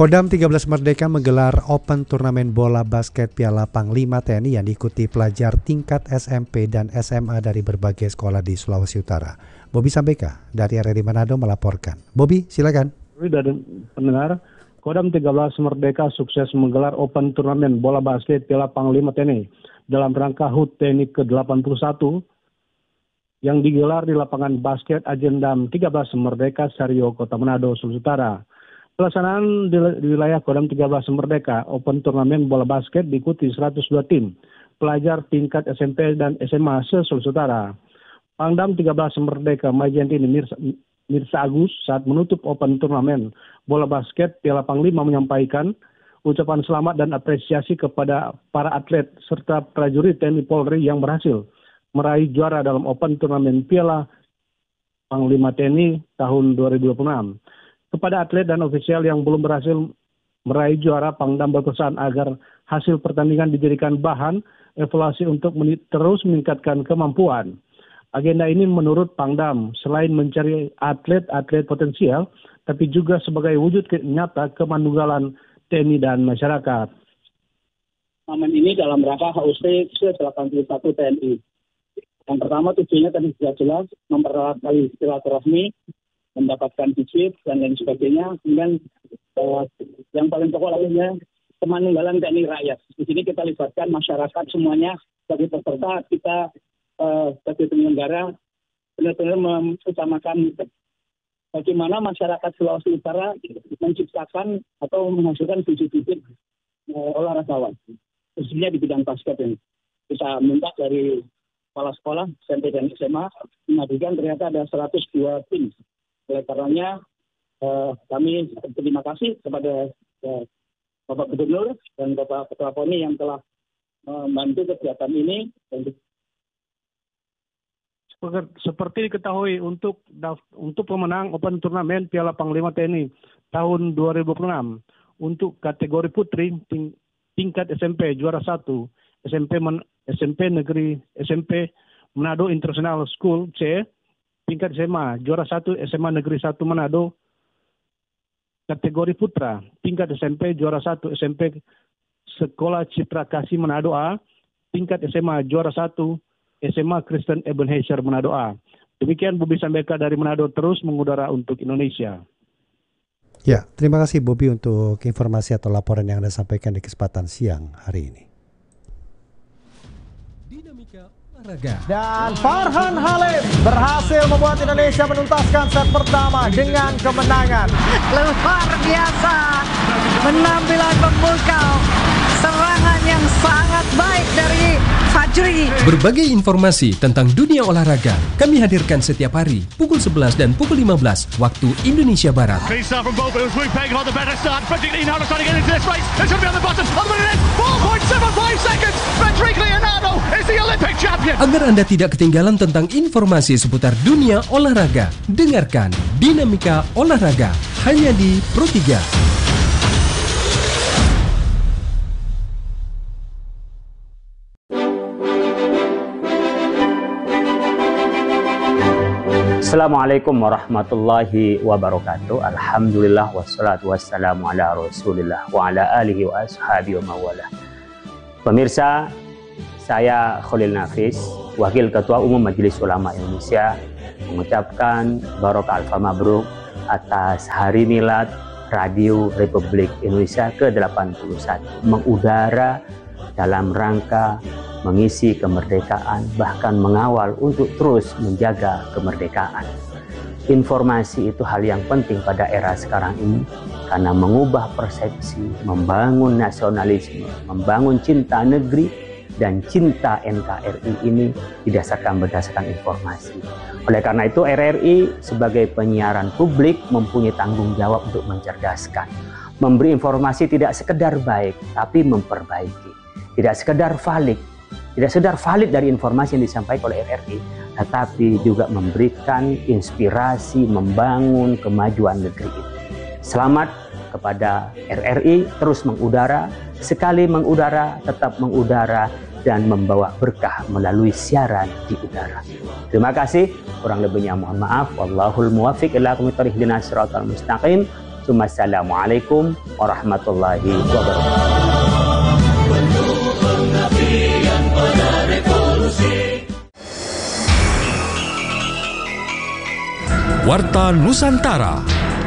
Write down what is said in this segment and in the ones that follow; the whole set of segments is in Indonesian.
Kodam 13 Merdeka menggelar Open Turnamen Bola Basket Piala Panglima TNI yang diikuti pelajar tingkat SMP dan SMA dari berbagai sekolah di Sulawesi Utara. Bobby Sambeka dari RRI Manado melaporkan. Bobby, silakan. Dan pendengar, Kodam 13 Merdeka sukses menggelar Open Turnamen Bola Basket Piala Panglima TNI dalam rangka HUT TNI ke-81 yang digelar di lapangan basket Ajendam 13 Merdeka Sario, Kota Manado, Sulawesi Utara. Pelaksanaan di wilayah Kodam 13 Merdeka Open Turnamen Bola Basket diikuti 102 tim pelajar tingkat SMP dan SMA se-Sulawesi Utara. Pangdam 13 Merdeka Majentin Mirsa Agus saat menutup Open Turnamen Bola Basket Piala Panglima menyampaikan ucapan selamat dan apresiasi kepada para atlet serta prajurit TNI Polri yang berhasil meraih juara dalam Open Turnamen Piala Panglima TNI tahun 2026. Kepada atlet dan ofisial yang belum berhasil meraih juara, Pangdam berpesan agar hasil pertandingan dijadikan bahan evaluasi untuk terus meningkatkan kemampuan. Agenda ini menurut Pangdam selain mencari atlet-atlet potensial, tapi juga sebagai wujud nyata kemanunggalan TNI dan masyarakat. Turnamen ini dalam rangka HUT ke-81 TNI. Yang pertama tujuannya tadi sudah jelas, mempererat tali silaturahmi, mendapatkan fisik dan lain sebagainya. Kemudian yang paling pokok lainnya kemanunggalan TNI rakyat. Di sini kita libatkan masyarakat semuanya sebagai peserta. Kita sebagai penyelenggara benar-benar mengutamakan bagaimana masyarakat Sulawesi Utara menciptakan atau menghasilkan bibit-bibit olahragawan, khususnya di bidang basket ini. Kita minta dari kepala sekolah SMP dan SMA mengajukan ternyata ada 102 tim. Oleh karenanya kami berterima kasih kepada Bapak Gubernur dan Bapak Ketua PONI yang telah membantu kegiatan ini. Seperti diketahui untuk pemenang Open Turnamen Piala Panglima TNI tahun 2026 untuk kategori putri tingkat SMP juara 1 SMP Manado International School C, tingkat SMA juara 1 SMA Negeri 1 Manado, kategori putra tingkat SMP juara 1 SMP Sekolah Citra Kasih Manado A, tingkat SMA juara 1 SMA Kristen Ebenezer Manado A. Demikian Bobby Sambeka dari Manado terus mengudara untuk Indonesia. Ya, terima kasih Bobby untuk informasi atau laporan yang Anda sampaikan di kesempatan siang hari ini. Dan Farhan Halim berhasil membuat Indonesia menuntaskan set pertama dengan kemenangan. Luar biasa, penampilan memukau, serangan yang sangat baik dari Fajri. Berbagai informasi tentang dunia olahraga kami hadirkan setiap hari pukul 11 dan pukul 15 waktu Indonesia Barat. Agar Anda tidak ketinggalan tentang informasi seputar dunia olahraga, dengarkan Dinamika Olahraga hanya di Pro 3. Assalamualaikum warahmatullahi wabarakatuh. Alhamdulillah wassalatu wassalamu ala rasulillah wa ala alihi wa ashabihi wa mawalah. Pemirsa, saya Khalil Nafis, Wakil Ketua Umum Majelis Ulama Indonesia, mengucapkan Barokah Alfa Mabruk atas Hari Milad Radio Republik Indonesia ke-81 mengudara dalam rangka mengisi kemerdekaan, bahkan mengawal untuk terus menjaga kemerdekaan. Informasi itu hal yang penting pada era sekarang ini karena mengubah persepsi, membangun nasionalisme, membangun cinta negeri dan cinta NKRI ini berdasarkan informasi. Oleh karena itu RRI sebagai penyiaran publik mempunyai tanggung jawab untuk mencerdaskan, memberi informasi tidak sekedar baik tapi memperbaiki, tidak sekedar valid dari informasi yang disampaikan oleh RRI, tetapi juga memberikan inspirasi membangun kemajuan negeri ini. Selamat kepada RRI terus mengudara, sekali mengudara tetap mengudara dan membawa berkah melalui siaran di udara. Terima kasih, kurang lebihnya mohon maaf. Wallahul muwaffiq ila aqwamit thoriq, ihdinas siratal mustaqim. Assalamualaikum warahmatullahi wabarakatuh. Warta Nusantara.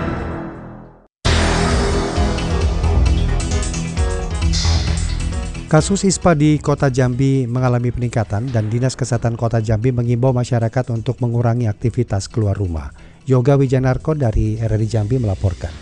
Kasus ISPA di Kota Jambi mengalami peningkatan dan Dinas Kesehatan Kota Jambi mengimbau masyarakat untuk mengurangi aktivitas keluar rumah. Yoga Wijanarko dari RRI Jambi melaporkan.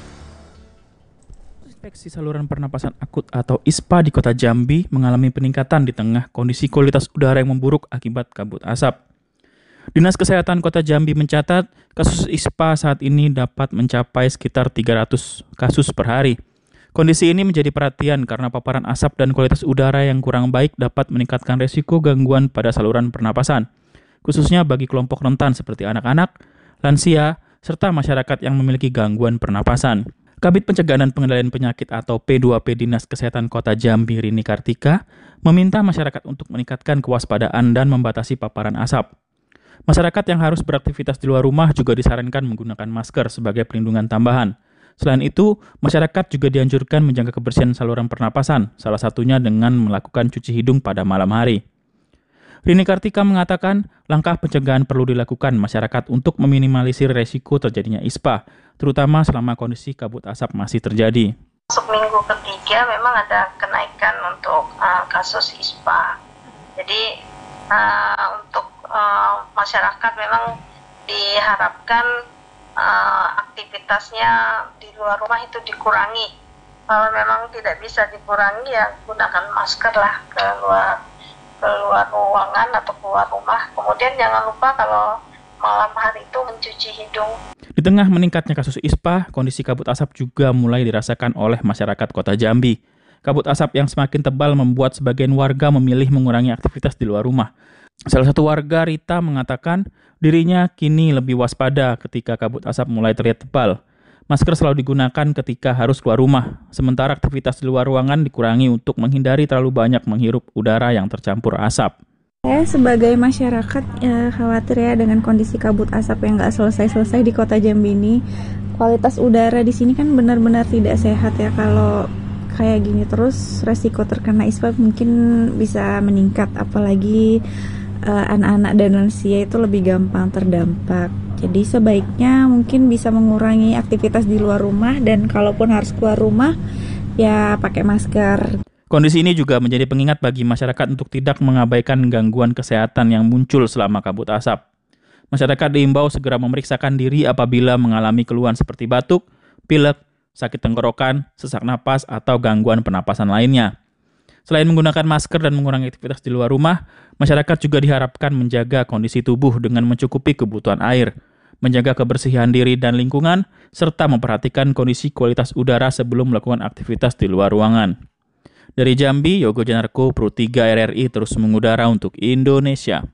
Infeksi saluran pernapasan akut atau ISPA di Kota Jambi mengalami peningkatan di tengah kondisi kualitas udara yang memburuk akibat kabut asap. Dinas Kesehatan Kota Jambi mencatat kasus ISPA saat ini dapat mencapai sekitar 300 kasus per hari. Kondisi ini menjadi perhatian karena paparan asap dan kualitas udara yang kurang baik dapat meningkatkan resiko gangguan pada saluran pernapasan, khususnya bagi kelompok rentan seperti anak-anak, lansia, serta masyarakat yang memiliki gangguan pernapasan. Kabid Pencegahan dan Pengendalian Penyakit atau P2P Dinas Kesehatan Kota Jambi Rini Kartika meminta masyarakat untuk meningkatkan kewaspadaan dan membatasi paparan asap. Masyarakat yang harus beraktivitas di luar rumah juga disarankan menggunakan masker sebagai perlindungan tambahan. Selain itu, masyarakat juga dianjurkan menjaga kebersihan saluran pernapasan, salah satunya dengan melakukan cuci hidung pada malam hari. Rini Kartika mengatakan, langkah pencegahan perlu dilakukan masyarakat untuk meminimalisir resiko terjadinya ISPA, terutama selama kondisi kabut asap masih terjadi. Masuk minggu ketiga memang ada kenaikan untuk kasus ISPA. Jadi untuk masyarakat memang diharapkan aktivitasnya di luar rumah itu dikurangi. Kalau memang tidak bisa dikurangi ya gunakan masker lah keluar ruangan atau keluar rumah. Kemudian jangan lupa kalau malam hari itu mencuci hidung. Di tengah meningkatnya kasus ISPA, kondisi kabut asap juga mulai dirasakan oleh masyarakat Kota Jambi. Kabut asap yang semakin tebal membuat sebagian warga memilih mengurangi aktivitas di luar rumah. Salah satu warga, Rita, mengatakan dirinya kini lebih waspada ketika kabut asap mulai terlihat tebal. Masker selalu digunakan ketika harus keluar rumah, sementara aktivitas di luar ruangan dikurangi untuk menghindari terlalu banyak menghirup udara yang tercampur asap. Saya sebagai masyarakat khawatir ya dengan kondisi kabut asap yang nggak selesai-selesai di Kota Jambi ini. Kualitas udara di sini kan benar-benar tidak sehat ya. Kalau kayak gini terus resiko terkena ISPA mungkin bisa meningkat, apalagi anak-anak dan lansia itu lebih gampang terdampak. Jadi sebaiknya mungkin bisa mengurangi aktivitas di luar rumah dan kalaupun harus keluar rumah ya pakai masker. Kondisi ini juga menjadi pengingat bagi masyarakat untuk tidak mengabaikan gangguan kesehatan yang muncul selama kabut asap. Masyarakat diimbau segera memeriksakan diri apabila mengalami keluhan seperti batuk, pilek, sakit tenggorokan, sesak napas, atau gangguan pernapasan lainnya. Selain menggunakan masker dan mengurangi aktivitas di luar rumah, masyarakat juga diharapkan menjaga kondisi tubuh dengan mencukupi kebutuhan air, menjaga kebersihan diri dan lingkungan, serta memperhatikan kondisi kualitas udara sebelum melakukan aktivitas di luar ruangan. Dari Jambi, Yoga Wijanarko, Pro 3 RRI terus mengudara untuk Indonesia.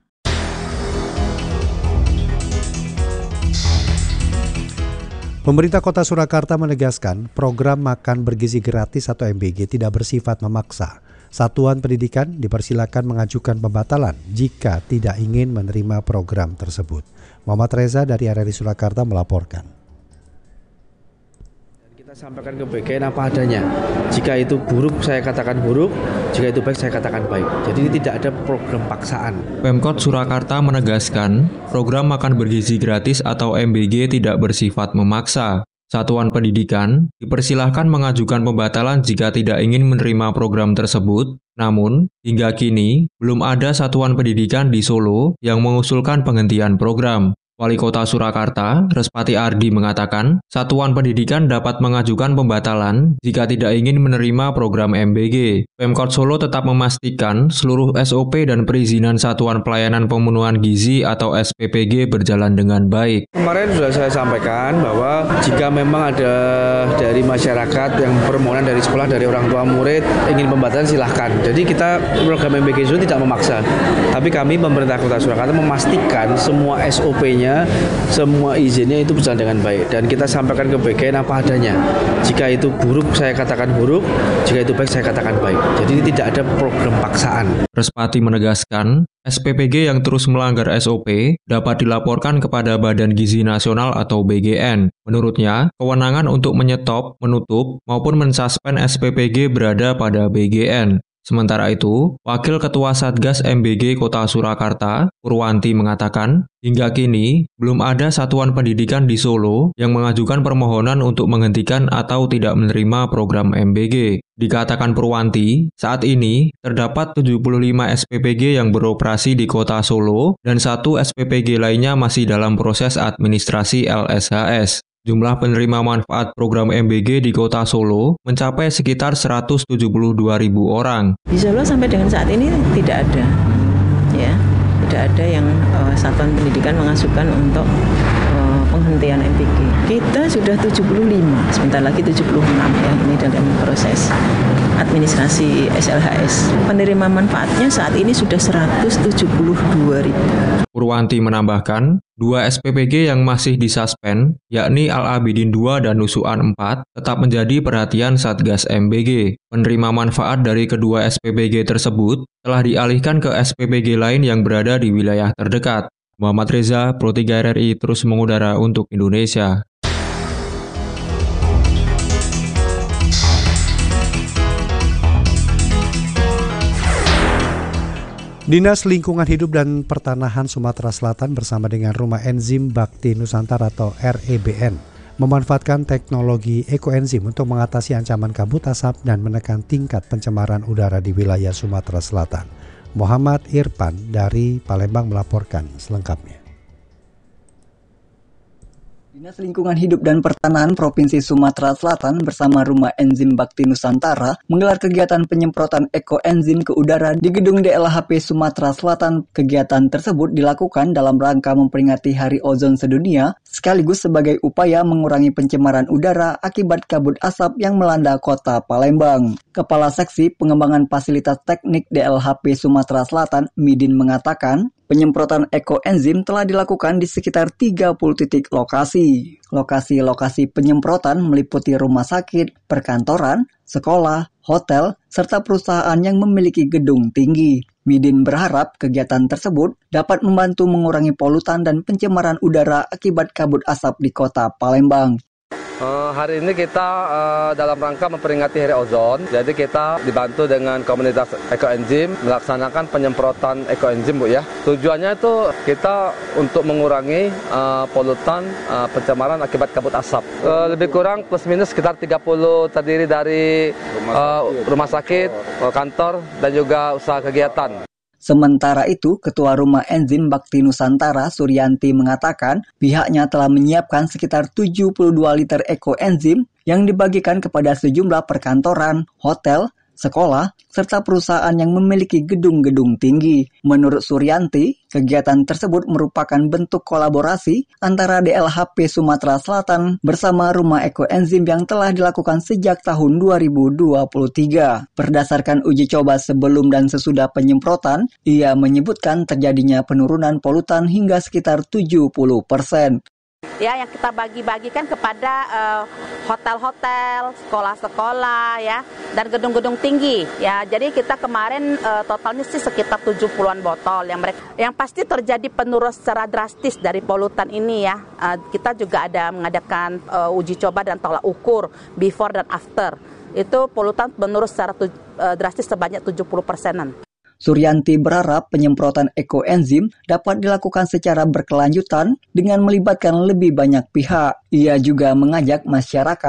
Pemerintah Kota Surakarta menegaskan program makan bergizi gratis atau MBG tidak bersifat memaksa. Satuan pendidikan dipersilakan mengajukan pembatalan jika tidak ingin menerima program tersebut. Muhammad Reza dari RRI Surakarta melaporkan. Kita sampaikan ke BKN apa adanya. Jika itu buruk saya katakan buruk, jika itu baik saya katakan baik. Jadi tidak ada program paksaan. Pemkot Surakarta menegaskan program makan bergizi gratis atau MBG tidak bersifat memaksa. Satuan pendidikan dipersilahkan mengajukan pembatalan jika tidak ingin menerima program tersebut. Namun, hingga kini belum ada satuan pendidikan di Solo yang mengusulkan penghentian program. Wali Kota Surakarta, Respati Ardi mengatakan, satuan pendidikan dapat mengajukan pembatalan jika tidak ingin menerima program MBG. Pemkot Solo tetap memastikan seluruh SOP dan perizinan Satuan Pelayanan Pemenuhan Gizi atau SPPG berjalan dengan baik. Kemarin sudah saya sampaikan bahwa jika memang ada dari masyarakat yang permohonan dari sekolah, dari orang tua murid ingin pembatalan silahkan. Jadi kita program MBG itu tidak memaksa. Tapi kami pemerintah Kota Surakarta memastikan semua SOP-nya pastinya semua izinnya itu berjalan dengan baik dan kita sampaikan ke BGN apa adanya. Jika itu buruk saya katakan buruk, jika itu baik saya katakan baik. Jadi tidak ada program paksaan. Respati menegaskan, SPPG yang terus melanggar SOP dapat dilaporkan kepada Badan Gizi Nasional atau BGN. Menurutnya, kewenangan untuk menyetop, menutup, maupun mensuspend SPPG berada pada BGN. Sementara itu, Wakil Ketua Satgas MBG Kota Surakarta, Purwanti mengatakan, hingga kini belum ada satuan pendidikan di Solo yang mengajukan permohonan untuk menghentikan atau tidak menerima program MBG. Dikatakan Purwanti, saat ini terdapat 75 SPPG yang beroperasi di Kota Solo dan 1 SPPG lainnya masih dalam proses administrasi LSHS. Jumlah penerima manfaat program MBG di Kota Solo mencapai sekitar 172.000 orang. Di Solo sampai dengan saat ini tidak ada, ya, tidak ada yang satuan pendidikan mengajukan untuk penghentian MBG. Kita sudah 75, sebentar lagi 76 ya, ini dalam proses administrasi SLHS. Penerima manfaatnya saat ini sudah 172.000. Purwanti menambahkan, 2 SPPG yang masih disuspend, yakni Al-Abidin 2 dan Nusuan 4, tetap menjadi perhatian Satgas MBG. Penerima manfaat dari kedua SPPG tersebut telah dialihkan ke SPPG lain yang berada di wilayah terdekat. Muhammad Reza, Pro 3 RRI terus mengudara untuk Indonesia. Dinas Lingkungan Hidup dan Pertanahan Sumatera Selatan bersama dengan Rumah Enzim Bakti Nusantara atau REBN memanfaatkan teknologi ekoenzim untuk mengatasi ancaman kabut asap dan menekan tingkat pencemaran udara di wilayah Sumatera Selatan. Muhammad Irfan dari Palembang melaporkan selengkapnya. Dinas Lingkungan Hidup dan Pertanahan Provinsi Sumatera Selatan bersama Rumah Enzim Bakti Nusantara menggelar kegiatan penyemprotan ekoenzim ke udara di gedung DLHP Sumatera Selatan. Kegiatan tersebut dilakukan dalam rangka memperingati Hari Ozon Sedunia sekaligus sebagai upaya mengurangi pencemaran udara akibat kabut asap yang melanda kota Palembang. Kepala Seksi Pengembangan Fasilitas Teknik DLHP Sumatera Selatan, Midin, mengatakan, penyemprotan ekoenzim telah dilakukan di sekitar 30 titik lokasi. Lokasi-lokasi penyemprotan meliputi rumah sakit, perkantoran, sekolah, hotel, serta perusahaan yang memiliki gedung tinggi. Midin berharap kegiatan tersebut dapat membantu mengurangi polutan dan pencemaran udara akibat kabut asap di kota Palembang. Hari ini kita dalam rangka memperingati Hari Ozon, jadi kita dibantu dengan komunitas ekoenzim melaksanakan penyemprotan ekoenzim, Bu ya. Tujuannya itu kita untuk mengurangi polutan pencemaran akibat kabut asap. Lebih kurang plus minus sekitar 30 terdiri dari rumah sakit, kantor dan juga usaha kegiatan. Sementara itu, Ketua Rumah Enzim Bakti Nusantara, Suryanti, mengatakan pihaknya telah menyiapkan sekitar 72 liter ekoenzim yang dibagikan kepada sejumlah perkantoran, hotel, sekolah, serta perusahaan yang memiliki gedung-gedung tinggi. Menurut Suryanti, kegiatan tersebut merupakan bentuk kolaborasi antara DLHP Sumatera Selatan bersama Rumah Ekoenzim yang telah dilakukan sejak tahun 2023. Berdasarkan uji coba sebelum dan sesudah penyemprotan, ia menyebutkan terjadinya penurunan polutan hingga sekitar 70%. Ya, yang kita bagi-bagikan kepada hotel-hotel, sekolah-sekolah ya, dan gedung-gedung tinggi ya. Jadi kita kemarin totalnya sih sekitar 70-an botol yang pasti terjadi penurunan secara drastis dari polutan ini ya. Kita juga ada mengadakan uji coba dan tolak ukur before dan after. Itu polutan menurun secara drastis sebanyak 70%-an. Suryanti berharap penyemprotan ekoenzim dapat dilakukan secara berkelanjutan dengan melibatkan lebih banyak pihak. Ia juga mengajak masyarakat